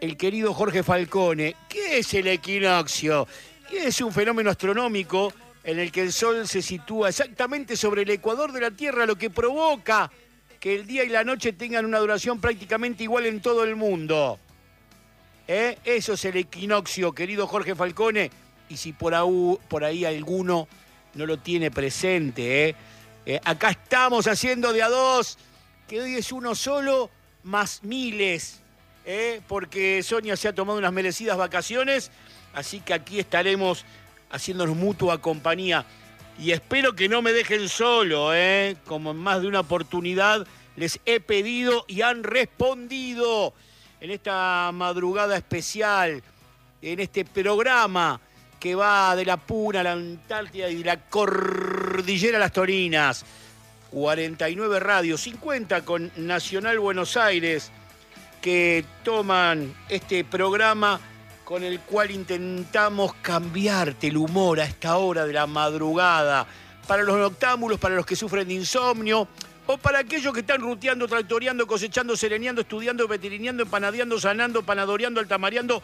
el querido Jorge Falcone. ¿Qué es el equinoccio? Es un fenómeno astronómico en el que el Sol se sitúa exactamente sobre el ecuador de la Tierra, lo que provoca que el día y la noche tengan una duración prácticamente igual en todo el mundo. Eso es el equinoccio, querido Jorge Falcone. Y si por ahí alguno no lo tiene presente, acá estamos haciendo de a dos, que hoy es uno solo más miles, porque Sonia se ha tomado unas merecidas vacaciones, así que aquí estaremos haciéndonos mutua compañía. Y espero que no me dejen solo, como en más de una oportunidad les he pedido y han respondido en esta madrugada especial, en este programa que va de la Puna a la Antártida y de la Cordillera a las Toninas. 49 radios, 50 con Nacional Buenos Aires, que toman este programa con el cual intentamos cambiarte el humor a esta hora de la madrugada, para los noctámbulos, para los que sufren de insomnio, o para aquellos que están ruteando, tractoreando, cosechando, sereneando, estudiando, veterineando, empanadeando, sanando, panadoreando, altamareando,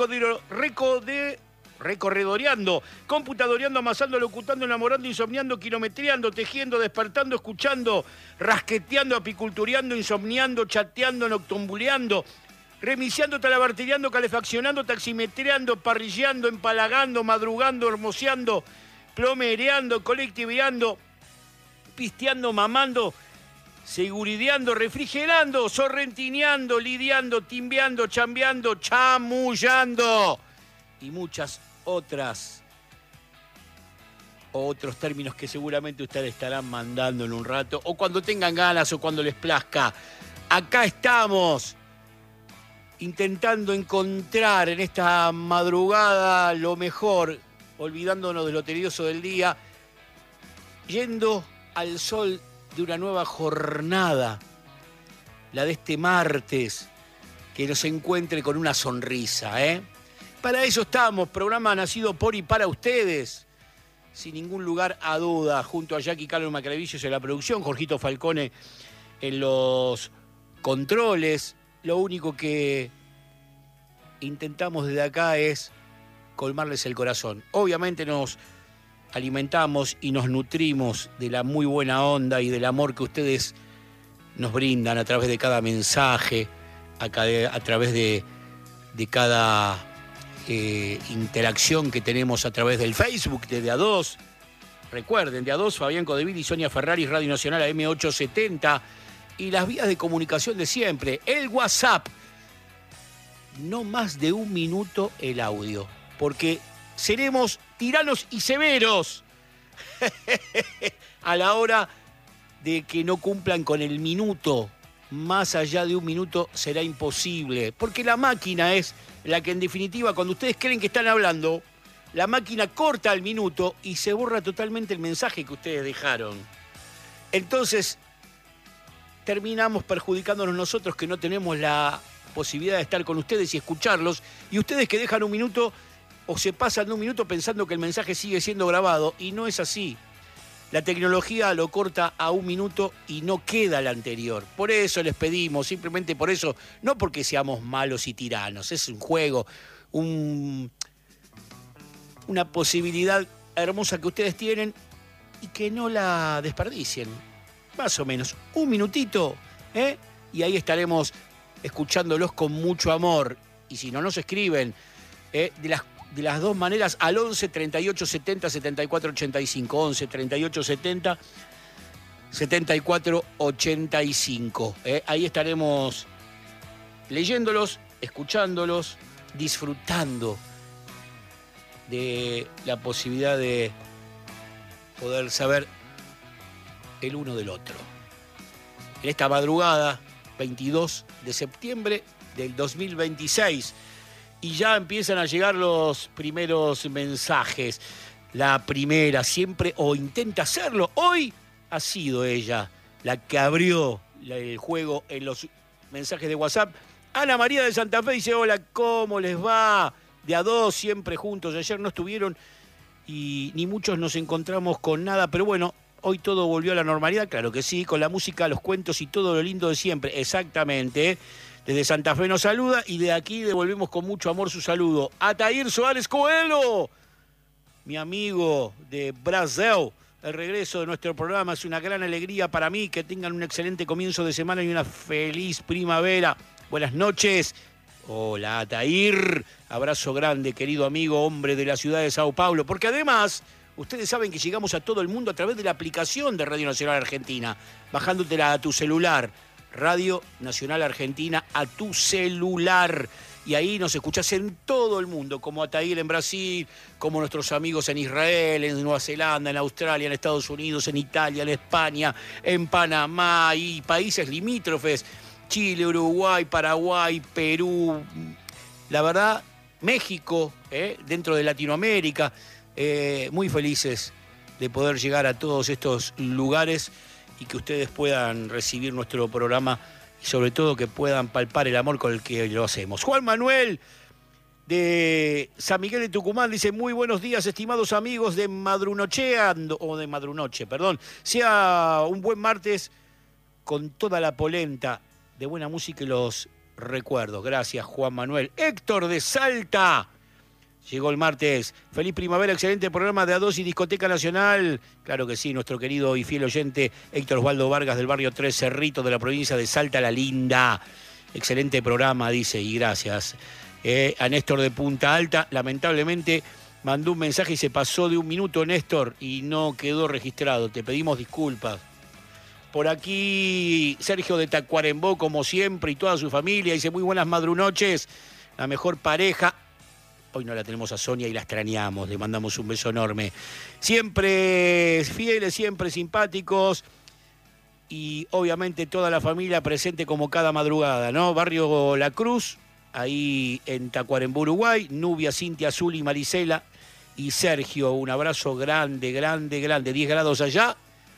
recorredoreando, computadoreando, amasando, locutando, enamorando, insomniando, kilometreando, tejiendo, despertando, escuchando, rasqueteando, apicultureando, insomniando, chateando, noctambuleando, remiciando, talabartereando, calefaccionando, taximetreando, parrilleando, empalagando, madrugando, hermoseando, plomereando, colectiveando, pisteando, mamando, segurideando, refrigerando, sorrentineando, lidiando, timbeando, chambeando, chamullando y muchas otros términos que seguramente ustedes estarán mandando en un rato, o cuando tengan ganas o cuando les plazca. Acá estamos intentando encontrar en esta madrugada lo mejor, olvidándonos de lo tedioso del día, yendo al sol de una nueva jornada, la de este martes, que nos encuentre con una sonrisa, Para eso estamos, programa nacido por y para ustedes, sin ningún lugar a duda, junto a Jackie Carlos Macravillos en la producción, Jorgito Falcone en los controles. Lo único que intentamos desde acá es colmarles el corazón. Obviamente nos alimentamos y nos nutrimos de la muy buena onda y del amor que ustedes nos brindan a través de cada mensaje, a través de cada interacción que tenemos a través del Facebook de A2. Recuerden, de A2, Fabián Codeville y Sonia Ferrari, Radio Nacional AM870, y las vías de comunicación de siempre. El WhatsApp, no más de 1 minuto el audio, porque seremos tiranos y severos a la hora de que no cumplan con el minuto. Más allá de 1 minuto será imposible, porque la máquina es la que en definitiva, cuando ustedes creen que están hablando, la máquina corta el minuto y se borra totalmente el mensaje que ustedes dejaron. Entonces terminamos perjudicándonos nosotros, que no tenemos la posibilidad de estar con ustedes y escucharlos, y ustedes que dejan 1 minuto o se pasan de 1 minuto pensando que el mensaje sigue siendo grabado, y no es así. La tecnología lo corta a 1 minuto y no queda el anterior. Por eso les pedimos, simplemente por eso, no porque seamos malos y tiranos, es un juego, una posibilidad hermosa que ustedes tienen y que no la desperdicien. Más o menos 1 minutito, y ahí estaremos escuchándolos con mucho amor. Y si no nos escriben, de las dos maneras, al 11 38 70 74 85, 11 38 70 74 85. Ahí estaremos leyéndolos, escuchándolos, disfrutando de la posibilidad de poder saber el uno del otro. En esta madrugada, 22 de septiembre del 2026, y ya empiezan a llegar los primeros mensajes. La primera siempre, o intenta hacerlo, hoy ha sido ella la que abrió el juego en los mensajes de WhatsApp. Ana María de Santa Fe dice: hola, ¿cómo les va? De a dos, siempre juntos. Ayer no estuvieron y ni muchos nos encontramos con nada, pero bueno, hoy todo volvió a la normalidad, claro que sí, con la música, los cuentos y todo lo lindo de siempre, exactamente. desde Santa Fe nos saluda y de aquí devolvemos con mucho amor su saludo. Atair Suárez Coelho, mi amigo de Brasil. El regreso de nuestro programa es una gran alegría para mí. Que tengan un excelente comienzo de semana y una feliz primavera. Buenas noches. Hola, Atair. Abrazo grande, querido amigo, hombre de la ciudad de Sao Paulo. Porque además, ustedes saben que llegamos a todo el mundo a través de la aplicación de Radio Nacional Argentina, bajándotela a tu celular. Radio Nacional Argentina a tu celular. Y ahí nos escuchás en todo el mundo, como Atair en Brasil, como nuestros amigos en Israel, en Nueva Zelanda, en Australia, en Estados Unidos, en Italia, en España, en Panamá y países limítrofes, Chile, Uruguay, Paraguay, Perú, la verdad, México, dentro de Latinoamérica, muy felices de poder llegar a todos estos lugares y que ustedes puedan recibir nuestro programa y sobre todo que puedan palpar el amor con el que lo hacemos. Juan Manuel de San Miguel de Tucumán dice: muy buenos días, estimados amigos de Madrunoche, perdón. Sea un buen martes con toda la polenta de buena música y los recuerdos. Gracias, Juan Manuel. Héctor de Salta. Llegó el martes. Feliz primavera, excelente programa de A2 y Discoteca Nacional. Claro que sí, nuestro querido y fiel oyente Héctor Osvaldo Vargas del barrio Tres Cerritos de la provincia de Salta La Linda. Excelente programa, dice, y gracias. A Néstor de Punta Alta, lamentablemente mandó un mensaje y se pasó de 1 minuto, Néstor, y no quedó registrado. Te pedimos disculpas. Por aquí Sergio de Tacuarembó, como siempre, y toda su familia, dice: muy buenas madrunoches, la mejor pareja. Hoy no la tenemos a Sonia y la extrañamos, le mandamos un beso enorme. Siempre fieles, siempre simpáticos y obviamente toda la familia presente como cada madrugada, ¿no? Barrio La Cruz, ahí en Tacuarembó, Uruguay. Nubia, Cintia, Azul y Marisela y Sergio, un abrazo grande, grande, grande. 10 grados allá,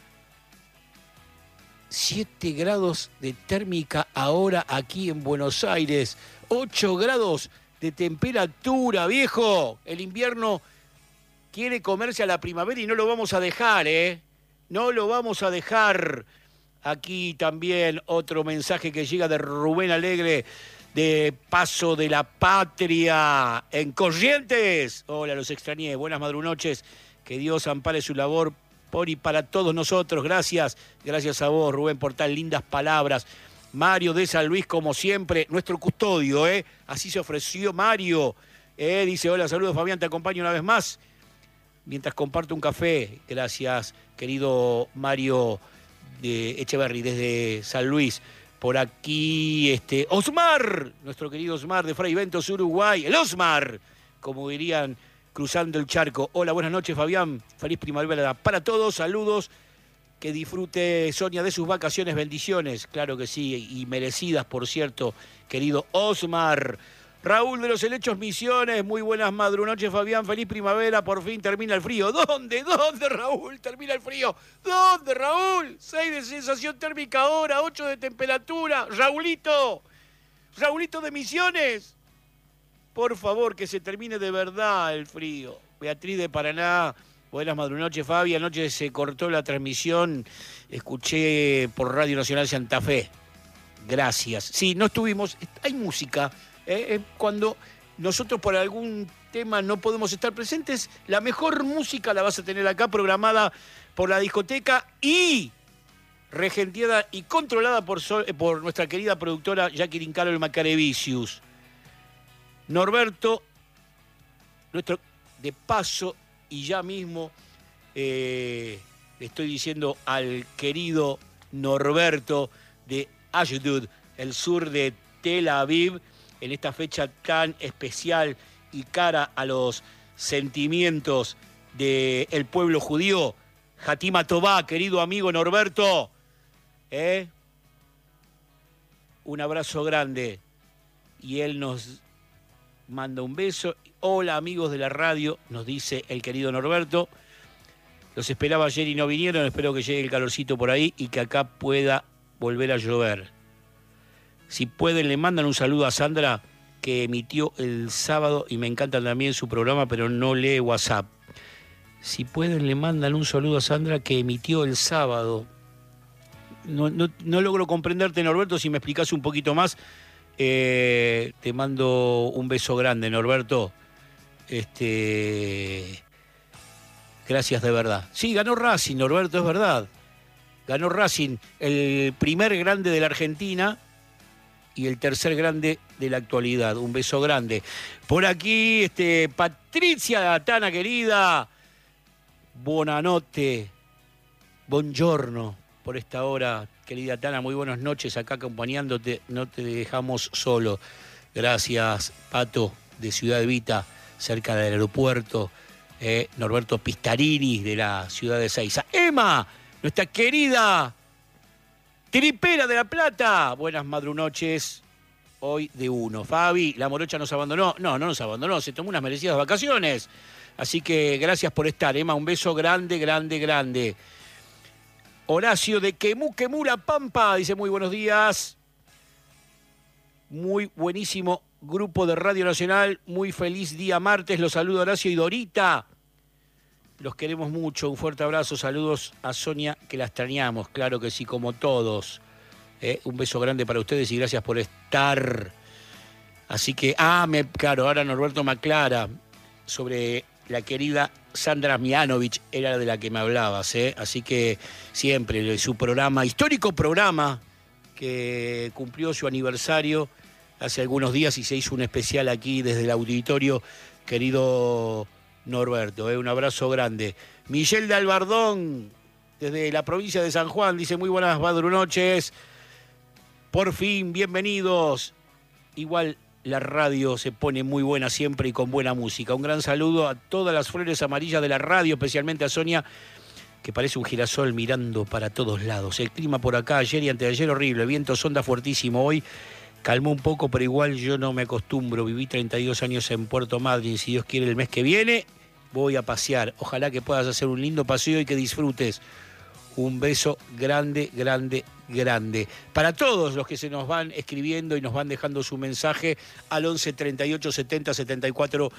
7 grados de térmica ahora aquí en Buenos Aires, 8 grados de temperatura, viejo. El invierno quiere comerse a la primavera y no lo vamos a dejar, No lo vamos a dejar. Aquí también otro mensaje que llega de Rubén Alegre, de Paso de la Patria, en Corrientes. Hola, los extrañé. Buenas madrunoches. Que Dios ampare su labor por y para todos nosotros. Gracias. Gracias a vos, Rubén, por tan lindas palabras. Mario de San Luis, como siempre, nuestro custodio, Así se ofreció Mario. Dice: hola, saludos Fabián, te acompaño una vez más mientras comparto un café. Gracias, querido Mario de Echeverry, desde San Luis. Por aquí, Osmar, nuestro querido Osmar de Fray Ventos, Uruguay. El Osmar, como dirían, cruzando el charco. Hola, buenas noches, Fabián. Feliz primavera para todos, saludos. Que disfrute Sonia de sus vacaciones, bendiciones, claro que sí, y merecidas, por cierto, querido Osmar. Raúl de los Helechos Misiones, muy buenas madrunoches, Fabián, feliz primavera, por fin termina el frío. ¿Dónde, Raúl, termina el frío? ¿Dónde, Raúl? 6 de sensación térmica ahora, 8 de temperatura. Raulito de Misiones, por favor, que se termine de verdad el frío. Beatriz de Paraná. Buenas madrunoches, Fabi. Anoche se cortó la transmisión. Escuché por Radio Nacional Santa Fe. Gracias. Sí, no estuvimos. Hay música. Cuando nosotros por algún tema no podemos estar presentes, la mejor música la vas a tener acá, programada por la discoteca y regenteada y controlada por nuestra querida productora Jacqueline Carol Macarevicius. Norberto, nuestro de paso. Y ya mismo le estoy diciendo al querido Norberto de Ashdod, el sur de Tel Aviv, en esta fecha tan especial y cara a los sentimientos del pueblo judío. Hatima Tová, querido amigo Norberto. Un abrazo grande. Y él nos manda un beso. Hola, amigos de la radio, nos dice el querido Norberto. Los esperaba ayer y no vinieron. Espero que llegue el calorcito por ahí y que acá pueda volver a llover. Si pueden, le mandan un saludo a Sandra, que emitió el sábado, y me encanta también su programa, pero no lee WhatsApp. Si pueden, le mandan un saludo a Sandra, que emitió el sábado. No logro comprenderte, Norberto, si me explicás un poquito más. Te mando un beso grande, Norberto. Gracias de verdad. Sí, ganó Racing, Norberto, es verdad. Ganó Racing, el primer grande de la Argentina y el tercer grande de la actualidad. Un beso grande. Por aquí, Patricia Tana, querida. Buonanotte. Buongiorno por esta hora. Querida Tana, muy buenas noches acá acompañándote. No te dejamos solo. Gracias, Pato, de Ciudad Evita, cerca del aeropuerto. Norberto Pistarini, de la ciudad de Ezeiza. Emma, nuestra querida tripera de La Plata. Buenas madrunoches. Hoy de uno. Fabi, la morocha nos abandonó. No nos abandonó, se tomó unas merecidas vacaciones. Así que gracias por estar, Emma. Un beso grande, grande, grande. Horacio de Quemú, La Pampa, dice muy buenos días. Muy buenísimo grupo de Radio Nacional. Muy feliz día martes. Los saludo Horacio y Dorita. Los queremos mucho. Un fuerte abrazo. Saludos a Sonia, que la extrañamos. Claro que sí, como todos. Un beso grande para ustedes y gracias por estar. Así que, claro, ahora Norberto me aclara sobre la querida Sandra Mianovich, era de la que me hablabas, Así que siempre su programa, histórico programa, que cumplió su aniversario hace algunos días y se hizo un especial aquí desde el auditorio, querido Norberto, un abrazo grande. Michelle de Albardón, desde la provincia de San Juan, dice muy buenas madrunoches. Por fin, bienvenidos. Igual la radio se pone muy buena siempre y con buena música. Un gran saludo a todas las flores amarillas de la radio, especialmente a Sonia, que parece un girasol mirando para todos lados. El clima por acá ayer y anteayer horrible, el viento sonda fuertísimo. Hoy calmó un poco, pero igual yo no me acostumbro. Viví 32 años en Puerto Madryn. Si Dios quiere, el mes que viene voy a pasear. Ojalá que puedas hacer un lindo paseo y que disfrutes. Un beso grande, grande, grande. Para todos los que se nos van escribiendo y nos van dejando su mensaje al 11 38 70 74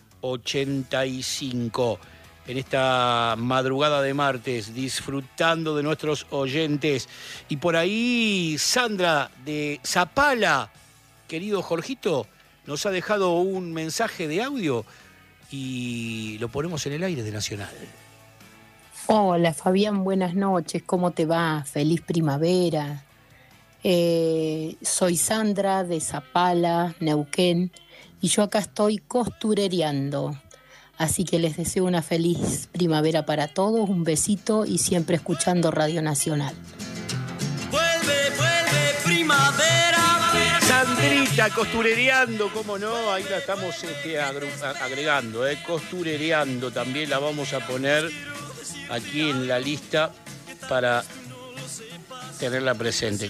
85. En esta madrugada de martes, disfrutando de nuestros oyentes. Y por ahí, Sandra de Zapala, querido Jorgito, nos ha dejado un mensaje de audio y lo ponemos en el aire de Nacional. Hola Fabián, buenas noches, ¿cómo te va? Feliz primavera. Soy Sandra de Zapala, Neuquén, y yo acá estoy costurereando. Así que les deseo una feliz primavera para todos, un besito y siempre escuchando Radio Nacional. Vuelve primavera. Sandrita, costurereando, cómo no, ahí la estamos agregando, costurereando, también la vamos a poner aquí en la lista para tenerla presente.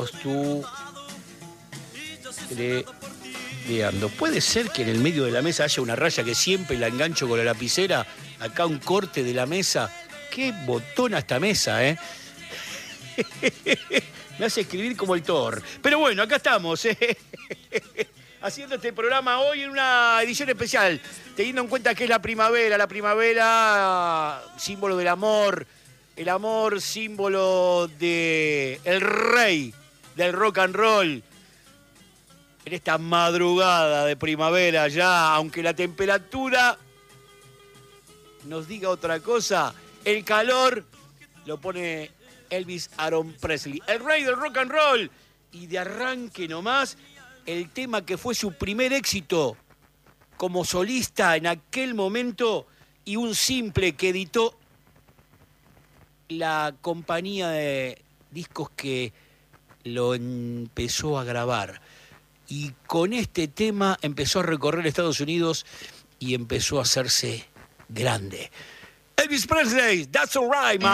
Costurereando. Puede ser que en el medio de la mesa haya una raya que siempre la engancho con la lapicera. Acá un corte de la mesa. Qué botona esta mesa, Me hace escribir como el Thor. Pero bueno, acá estamos, haciendo este programa hoy en una edición especial, teniendo en cuenta que es la primavera, símbolo del amor, el amor, símbolo de el rey del rock and roll. En esta madrugada de primavera ya, aunque la temperatura nos diga otra cosa, el calor lo pone Elvis Aaron Presley, el rey del rock and roll. Y de arranque nomás, el tema que fue su primer éxito como solista en aquel momento y un simple que editó la compañía de discos que lo empezó a grabar. Y con este tema empezó a recorrer Estados Unidos y empezó a hacerse grande. Elvis Presley, That's Alright, man.